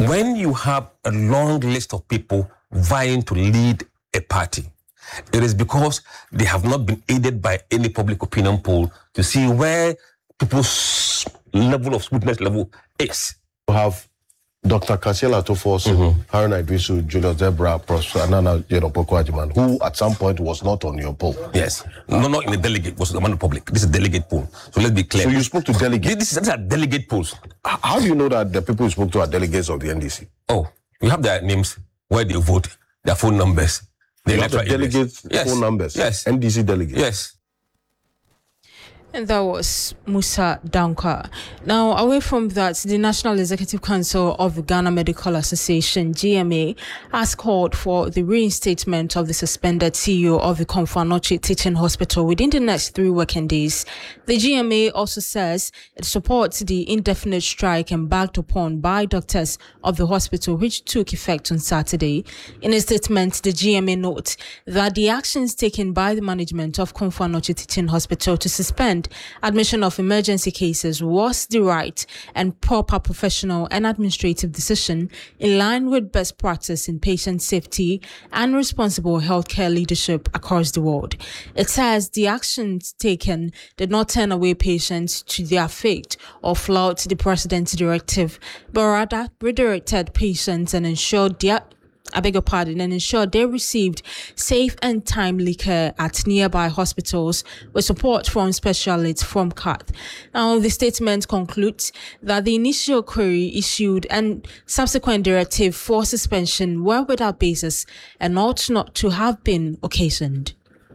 When you have a long list of people vying to lead a party, it is because they have not been aided by any public opinion poll to see where people's level of smoothness level is. You have Dr. Kasiela Tofosu, Haruna Idrisu, Julius Debra, Professor Anana Jenopoko Ajiman, who at some point was not on your poll. Yes. No, not in the delegate, was among the public. This is a delegate poll. So let's be clear. So you spoke to delegates? These are delegate polls. How do you know that the people you spoke to are delegates of the NDC? Oh, we have their names, where they vote, their phone numbers. They have the delegates' phone numbers? Yes. NDC delegates? Yes. And that was Musa Danka. Now, away from that, the National Executive Council of the Ghana Medical Association, GMA, has called for the reinstatement of the suspended CEO of the Komfo Anokye Teaching Hospital within the next 3 working days. The GMA also says it supports the indefinite strike embarked upon by doctors of the hospital, which took effect on Saturday. In a statement, the GMA notes that the actions taken by the management of Komfo Anokye Teaching Hospital to suspend admission of emergency cases was the right and proper professional and administrative decision in line with best practice in patient safety and responsible healthcare leadership across the world. It says the actions taken did not turn away patients to their fate or flout the president's directive, but rather redirected patients and ensured ensure they received safe and timely care at nearby hospitals with support from specialists from CAT. Now, the statement concludes that the initial query issued and subsequent directive for suspension were without basis and ought not to have been occasioned.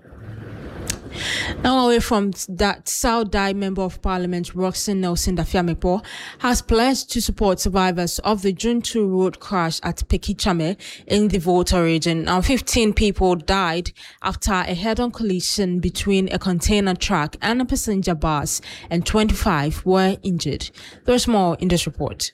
Now, away from that, South Dai Member of Parliament Roxanne Nelson Dafiamepo has pledged to support survivors of the June 2 road crash at Pekichame in the Volta region. Now, 15 people died after a head-on collision between a container truck and a passenger bus, and 25 were injured. There's more in this report.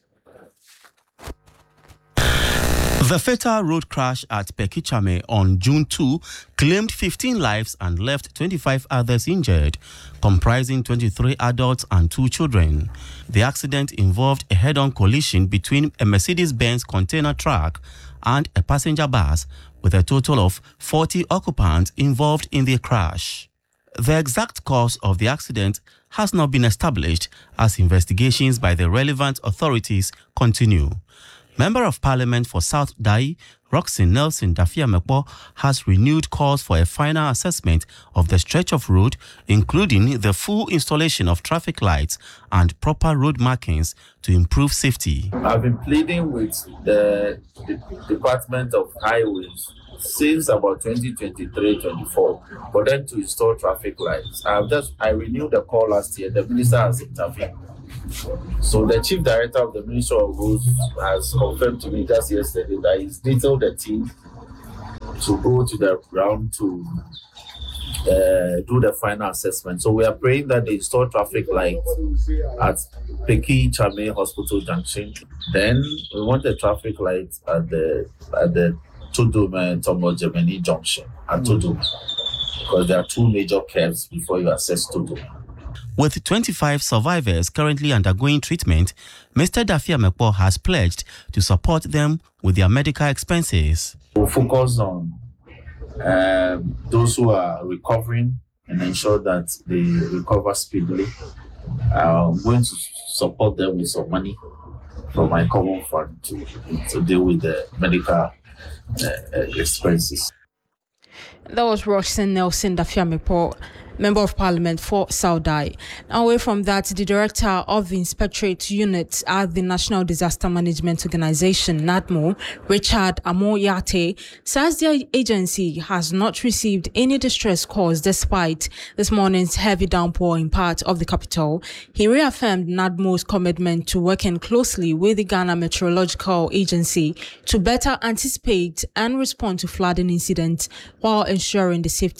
The fatal road crash at Pekichame on June 2 claimed 15 lives and left 25 others injured, comprising 23 adults and 2 children. The accident involved a head-on collision between a Mercedes-Benz container truck and a passenger bus, with a total of 40 occupants involved in the crash. The exact cause of the accident has not been established as investigations by the relevant authorities continue. Member of Parliament for South Dai, Roxanne Nelson Dafiamepo, has renewed calls for a final assessment of the stretch of road, including the full installation of traffic lights and proper road markings to improve safety. I've been pleading with the Department of Highways since about 2023-24 for them to install traffic lights. I renewed the call last year. The minister has intervened. So the chief director of the Ministry of Roads has confirmed to me just yesterday that he's detailed the team to go to the ground to do the final assessment. So we are praying that they install traffic lights at Pekichame Hospital Junction. Then we want the traffic lights at the Tudum and Tomo Germany Junction at Tudum, because there are 2 major curves before you access Tudum. With 25 survivors currently undergoing treatment, Mr. Dafiamepo has pledged to support them with their medical expenses. We'll focus on those who are recovering and ensure that they recover speedily. I'm going to support them with some money from my common fund to deal with the medical expenses. That was Roxanne Nelson Dafiamepo, Member of Parliament for South Dai. Away from that, the Director of the Inspectorate Unit at the National Disaster Management Organization, NADMO, Richard Amoyate, says the agency has not received any distress calls despite this morning's heavy downpour in part of the capital. He reaffirmed NADMO's commitment to working closely with the Ghana Meteorological Agency to better anticipate and respond to flooding incidents while ensuring the safety